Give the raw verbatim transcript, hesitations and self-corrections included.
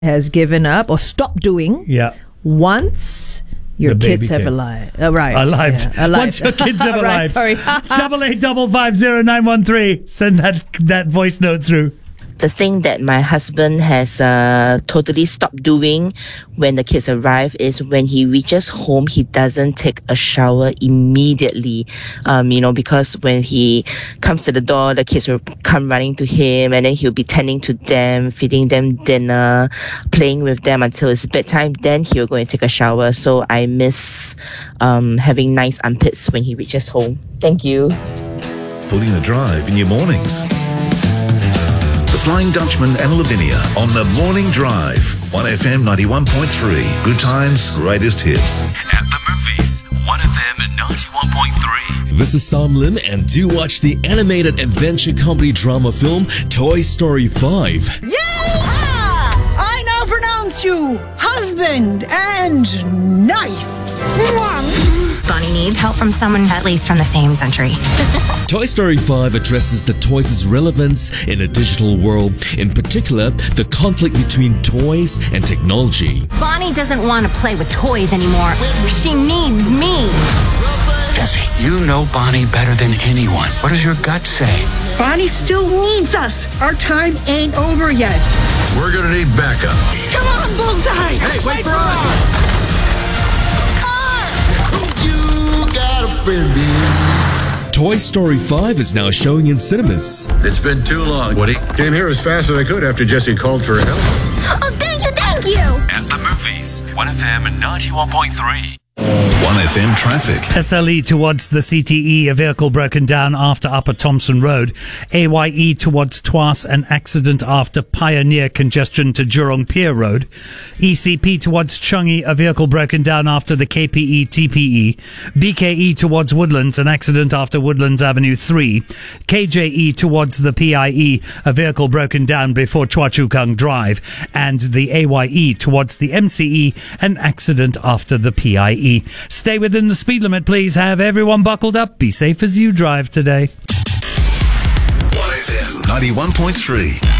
has given up or stopped doing Yeah. once your The kids baby have came. arrived. Arrived. Arrived. Yeah, arrived. Once your kids have Arrived, arrived. sorry. Double eight double five zero nine one three. Send that that voice note through. The thing that my husband has uh, totally stopped doing when the kids arrive is when he reaches home, he doesn't take a shower immediately. Um, you know, because when he comes to the door, the kids will come running to him, and then he'll be tending to them, feeding them dinner, playing with them until it's bedtime. Then he'll go and take a shower. So I miss um, having nice armpits when he reaches home. Thank you. Pulling the drive in your mornings. The Flying Dutchman and Lavinia on the Morning Drive. one F M ninety-one point three. Good times, greatest hits. At the movies, one F M ninety-one point three. This is Sam Lim, and do watch the animated adventure comedy drama film Toy Story five. Yeah! I now pronounce you husband and knife. Bonnie needs help from someone at least from the same century. Toy Story five addresses the toys' relevance in a digital world, in particular, the conflict between toys and technology. Bonnie doesn't want to play with toys anymore. She needs me. Jessie, you know Bonnie better than anyone. What does your gut say? Bonnie still needs us. Our time ain't over yet. We're gonna need backup. Come on, Bullseye! Hey, wait for us! You got a friend, man. Toy Story five is now showing in cinemas. It's been too long, Woody. Came here as fast as I could after Jesse called for help. Oh, thank you, thank you. At the movies, one F M ninety-one point three. one F M traffic. S L E towards the C T E, a vehicle broken down after Upper Thompson Road. A Y E towards Tuas, an accident after Pioneer congestion to Jurong Pier Road. E C P towards Changi, a vehicle broken down after the K P E T P E. B K E towards Woodlands, an accident after Woodlands Avenue three. K J E towards the P I E, a vehicle broken down before Chua Chu Kang Drive. And the A Y E towards the M C E, an accident after the P I E. Stay within the speed limit, please. Have everyone buckled up. Be safe as you drive today. one F M ninety-one point three.